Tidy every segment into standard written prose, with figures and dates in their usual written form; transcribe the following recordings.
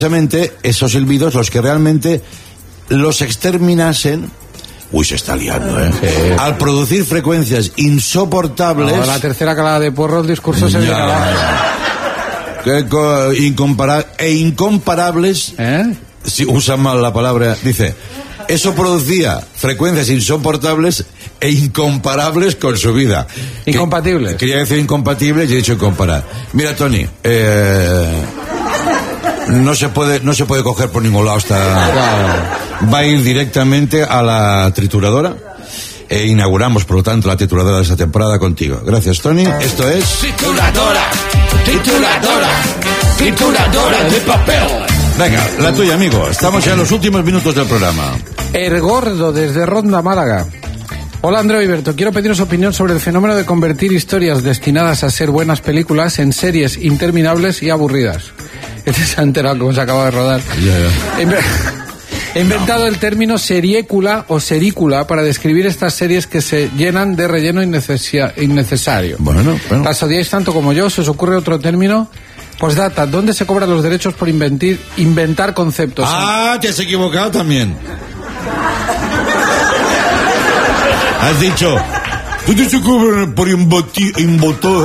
precisamente esos silbidos los que realmente los exterminasen. Uy, se está liando, Sí. Al producir frecuencias insoportables. No, la tercera calada de porro, el discurso se viene abajo. Incomparables. Si usan mal la palabra, dice. Eso producía frecuencias insoportables e incomparables con su vida. Incompatibles. Quería decir incompatibles y he dicho incomparar. Mira, Tony, no se puede coger por ningún lado va a ir directamente a la trituradora e inauguramos, por lo tanto, la trituradora de esta temporada contigo. Gracias, Tony. Esto es... Trituradora de papel. Venga, la tuya, amigo. Estamos ya en los últimos minutos del programa. Gordo, desde Ronda, Málaga. Hola, Andreu y Berto. Quiero pediros opinión sobre el fenómeno de convertir historias destinadas a ser buenas películas en series interminables y aburridas. Este se ha enterado cómo se acaba de rodar. He inventado el término seriécula o serícula para describir estas series que se llenan de relleno innecesario. Bueno. ¿Las odiáis tanto como yo? ¿Se os ocurre otro término? Postdata, ¿dónde se cobran los derechos por inventar conceptos? Ah, te has equivocado también. Has dicho, ¿dónde se cobran por invotar?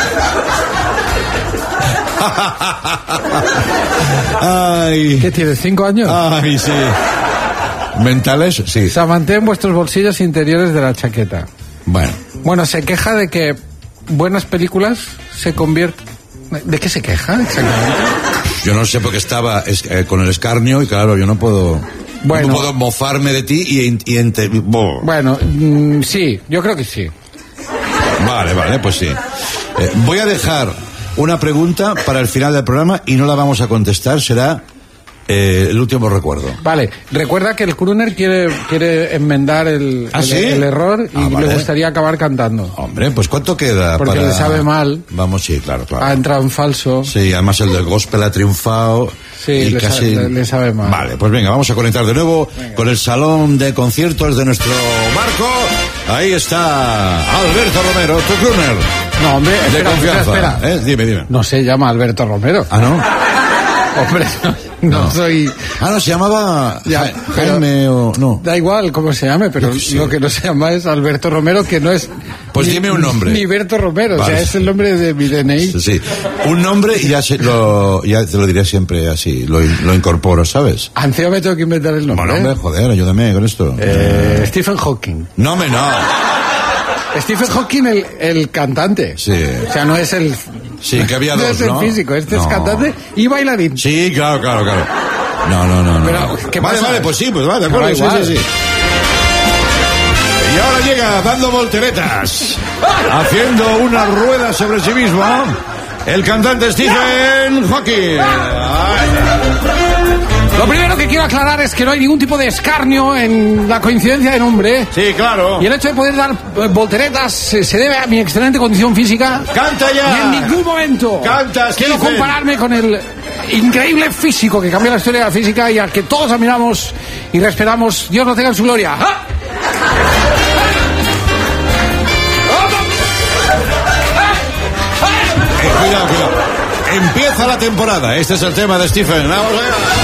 Ay. ¿Qué tienes, 5 años? Ay, sí. ¿Mentales? Sí. O sea, mantén vuestros bolsillos interiores de la chaqueta. Bueno, se queja de que buenas películas se convierten... ¿De qué se queja exactamente? Yo no sé, porque estaba con el escarnio y claro, yo no puedo... No puedo mofarme de ti Bueno, sí, yo creo que sí. Vale, pues sí. Voy a dejar una pregunta para el final del programa y no la vamos a contestar, será el último recuerdo. Vale, recuerda que el crooner quiere enmendar el error y le gustaría acabar cantando. Hombre, pues ¿cuánto queda? Porque le sabe mal. Vamos, sí, claro. Ha entrado en falso. Sí, además el del gospel ha triunfado. Sí, y le sabe mal. Vale, pues venga, vamos a conectar de nuevo con el salón de conciertos de nuestro Marco. Ahí está Alberto Romero, tu crooner. No, hombre, espera. Dime. No se llama Alberto Romero. ¿Ah, no? Hombre, no soy... Ah, no, se llamaba Jaime o... No. Da igual cómo se llame, pero lo que no se llama es Alberto Romero, que no es... Pues dime un nombre. Ni Berto Romero, vale. O sea, es el nombre de mi DNI. Sí, un nombre y ya te lo diré siempre así, lo incorporo, ¿sabes? Encima me tengo que inventar el nombre. Bueno, hombre, joder, ayúdame con esto. Stephen Hawking. No. Stephen Hawking, el cantante. Sí. O sea, no es el... Sí, que había dos, ¿no? Es el físico, es cantante y bailarín. Sí, claro. No. Pero, ¿qué pasa? Vale, pues sí, pues vale, de acuerdo, sí. Y ahora llega dando volteretas, haciendo una rueda sobre sí mismo, el cantante Stephen Hawking. Lo primero que quiero aclarar es que no hay ningún tipo de escarnio en la coincidencia de nombre. Sí, claro. Y el hecho de poder dar volteretas se debe a mi excelente condición física. ¡Canta ya! Y en ningún momento quiero compararme con el increíble físico que cambió la historia de la física y al que todos admiramos y respetamos. Dios lo tenga en su gloria. ¡Ah! Cuidado. Empieza la temporada. Este es el tema de Stephen. Vamos allá.